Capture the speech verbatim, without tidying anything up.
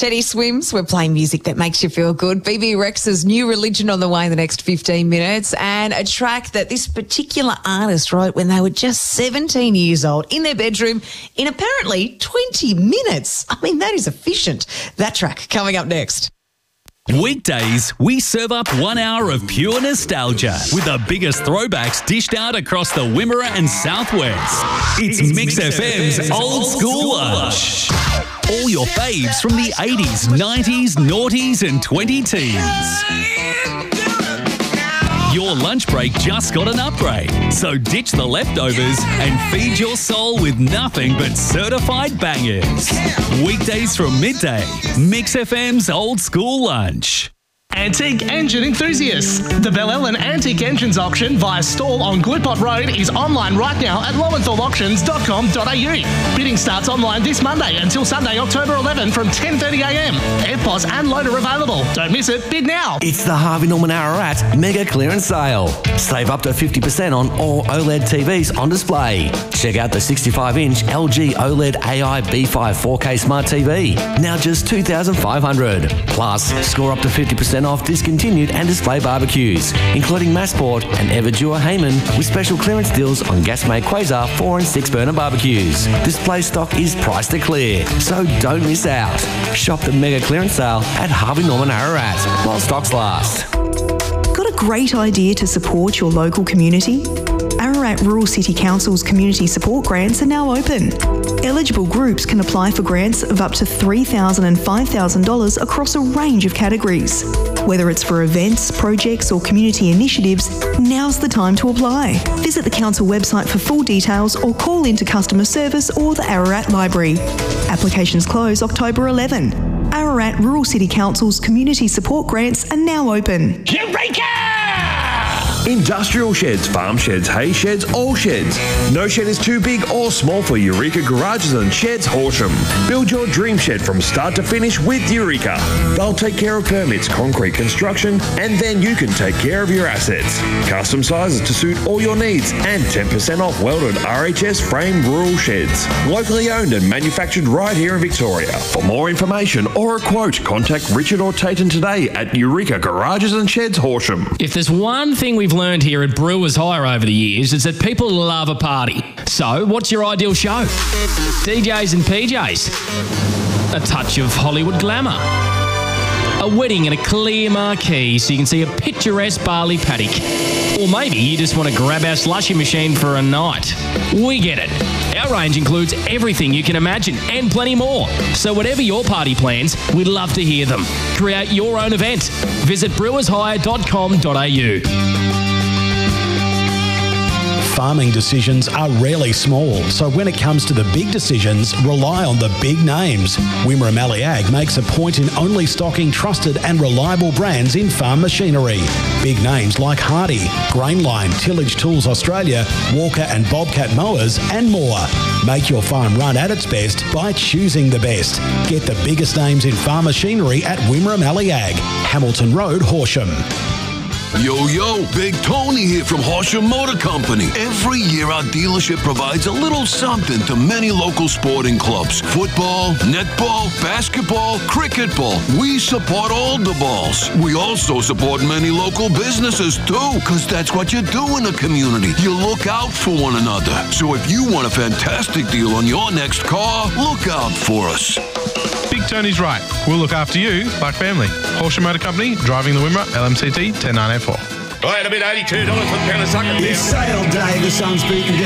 Teddy Swims, we're playing music that makes you feel good. B B Rexha's New Religion on the way in the next fifteen minutes, and a track that this particular artist wrote when they were just seventeen years old in their bedroom in apparently twenty minutes. I mean, that is efficient. That track coming up next. Weekdays, we serve up one hour of pure nostalgia with the biggest throwbacks dished out across the Wimmera and Southwest. It's, it's Mix, Mix F M's, F M's Old School Lunch. All your faves from the eighties, nineties, noughties and twenty teens. Your lunch break just got an upgrade, so ditch the leftovers and feed your soul with nothing but certified bangers. Weekdays from midday, Mix F M's Old School Lunch. Antique engine enthusiasts. The Bellellen Antique Engines auction via stall on Glutpot Road is online right now at lowenthal auctions dot com dot a u. Bidding starts online this Monday until Sunday, October eleventh from ten thirty a m. F P O S and loader available. Don't miss it. Bid now. It's the Harvey Norman Ararat Mega Clearance Sale. Save up to fifty percent on all OLED T Vs on display. Check out the sixty-five inch L G OLED A I B five four K Smart T V. Now just two thousand five hundred dollars. Plus, score up to fifty percent off discontinued and display barbecues, including Massport and Everdure Hayman, with special clearance deals on Gasmate Quasar four and six burner barbecues. Display stock is priced to clear, so don't miss out. Shop the mega clearance sale at Harvey Norman Ararat while stocks last. Got a great idea to support your local community? Ararat Rural City Council's community support grants are now open. Eligible groups can apply for grants of up to three thousand dollars and five thousand dollars across a range of categories. Whether it's for events, projects or community initiatives, now's the time to apply. Visit the council website for full details or call into customer service or the Ararat Library. Applications close October eleventh. Ararat Rural City Council's community support grants are now open. Eureka! Industrial sheds, farm sheds, hay sheds, all sheds. No shed is too big or small for Eureka Garages and Sheds Horsham. Build your dream shed from start to finish with Eureka. They'll take care of permits, concrete construction, and then you can take care of your assets. Custom sizes to suit all your needs and ten percent off welded R H S frame rural sheds. Locally owned and manufactured right here in Victoria. For more information or a quote, contact Richard or Tayton today at Eureka Garages and Sheds Horsham. If there's one thing we've learned here at Brewers Hire over the years, is that people love a party. So, what's your ideal show? D Js and P Js? A touch of Hollywood glamour? A wedding in a clear marquee so you can see a picturesque barley paddock? Or maybe you just want to grab our slushy machine for a night. We get it. Our range includes everything you can imagine and plenty more. So whatever your party plans, we'd love to hear them. Create your own event. Visit brewers hire dot com dot a u. Farming decisions are rarely small, so when it comes to the big decisions, rely on the big names. Wimmera Mallee Ag makes a point in only stocking trusted and reliable brands in farm machinery. Big names like Hardy, Grainline, Tillage Tools Australia, Walker and Bobcat Mowers and more. Make your farm run at its best by choosing the best. Get the biggest names in farm machinery at Wimmera Mallee Ag, Hamilton Road, Horsham. Yo, yo, Big Tony here from Horsham Motor Company. Every year our dealership provides a little something to many local sporting clubs. Football, netball, basketball, cricket ball. We support all the balls. We also support many local businesses too, because that's what you do in a community. You look out for one another. So if you want a fantastic deal on your next car, look out for us. Big Tony's right. We'll look after you like family. Horsham Motor Company, driving the Wimmera, L M C T ten nine eight four. I had a bit eighty-two dollars for a pound of sucker. It's sale day, the sun's beating down.